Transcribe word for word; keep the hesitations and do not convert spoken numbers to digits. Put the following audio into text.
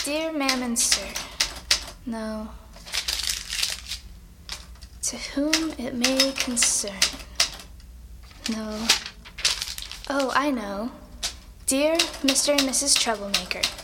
Dear Ma'am and Sir. No. To whom it may concern. No. Oh, I know. Dear Mister and Missus Troublemaker.